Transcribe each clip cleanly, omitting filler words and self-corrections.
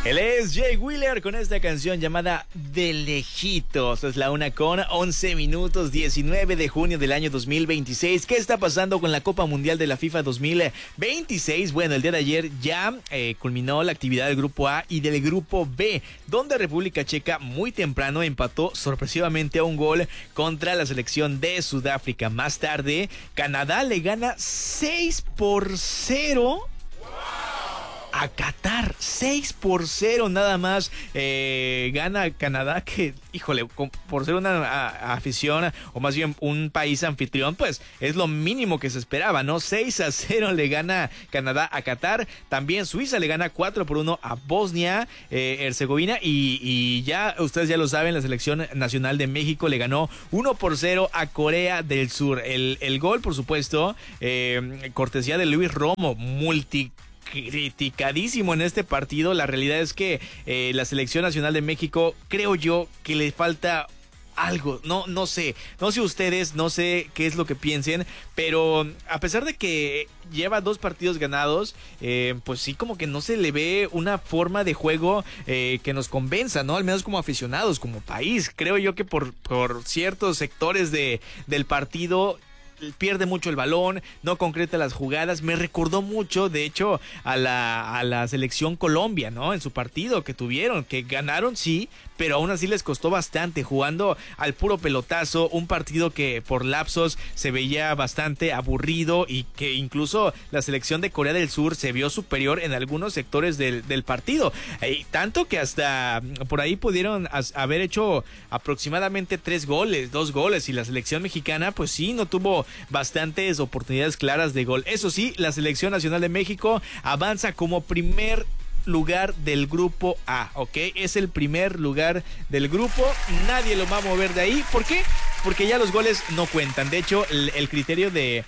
Él es Jay Wheeler con esta canción llamada De Lejitos. Es la 1:11, 19 de junio del año 2026. ¿Qué está pasando con la Copa Mundial de la FIFA 2026? Bueno, el día de ayer ya culminó la actividad del Grupo A y del Grupo B, donde República Checa muy temprano empató sorpresivamente a un gol contra la selección de Sudáfrica. Más tarde, Canadá le gana 6-0 a Qatar, 6-0 nada más. Gana Canadá, que, híjole, por ser una afición, o más bien un país anfitrión, pues es lo mínimo que se esperaba, ¿no? 6-0 le gana Canadá a Qatar. También Suiza le gana 4-1 a Bosnia Herzegovina. Y ya, ustedes ya lo saben, la selección nacional de México le ganó 1-0 a Corea del Sur. El gol, por supuesto, cortesía de Luis Romo, criticadísimo en este partido. La realidad es que la selección nacional de México, creo yo que le falta algo, no sé ustedes, no sé qué es lo que piensen, pero a pesar de que lleva 2 partidos ganados, pues sí, como que no se le ve una forma de juego que nos convenza, ¿no? Al menos como aficionados, como país. Creo yo que por ciertos sectores del partido pierde mucho el balón, no concreta las jugadas. Me recordó mucho, de hecho, a la selección Colombia, ¿no? En su partido que tuvieron, que ganaron, sí, pero aún así les costó bastante, jugando al puro pelotazo, un partido que por lapsos se veía bastante aburrido y que incluso la selección de Corea del Sur se vio superior en algunos sectores del partido, tanto que hasta por ahí pudieron haber hecho aproximadamente 2 goles, y la selección mexicana pues sí, no tuvo bastantes oportunidades claras de gol. Eso sí, la selección nacional de México avanza como primer lugar del grupo A, ¿ok? Es el primer lugar del grupo, nadie lo va a mover de ahí. ¿Por qué? Porque ya los goles no cuentan. De hecho, el criterio de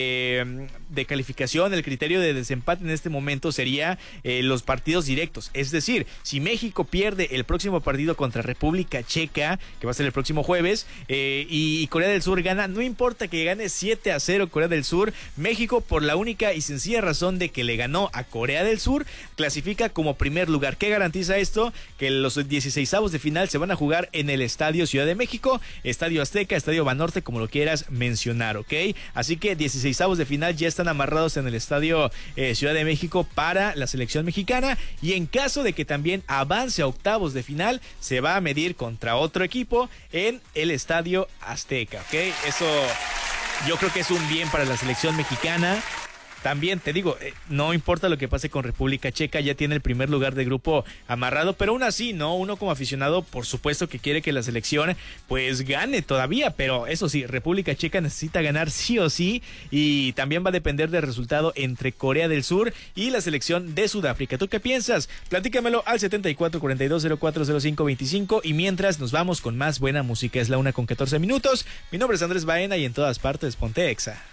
calificación, el criterio de desempate en este momento sería los partidos directos. Es decir, si México pierde el próximo partido contra República Checa, que va a ser el próximo jueves, y Corea del Sur gana, no importa que gane 7-0 Corea del Sur, México, por la única y sencilla razón de que le ganó a Corea del Sur, clasifica como primer lugar. ¿Qué garantiza esto? Que los 16avos de final se van a jugar en el Estadio Ciudad de México, Estadio Azteca, Estadio Banorte, como lo quieras mencionar, ¿ok? Así que 16avos de final ya están amarrados en el Estadio Ciudad de México para la selección mexicana, y en caso de que también avance a octavos de final, se va a medir contra otro equipo en el Estadio Azteca, ¿ok? Eso yo creo que es un bien para la selección mexicana. También te digo, no importa lo que pase con República Checa, ya tiene el primer lugar de grupo amarrado, pero aún así, ¿no? Uno como aficionado, por supuesto que quiere que la selección pues gane todavía, pero eso sí, República Checa necesita ganar sí o sí, y también va a depender del resultado entre Corea del Sur y la selección de Sudáfrica. ¿Tú qué piensas? Platícamelo al 7442040525, y mientras nos vamos con más buena música. Es la 1:14. Mi nombre es Andrés Baena y en todas partes ponte Exa.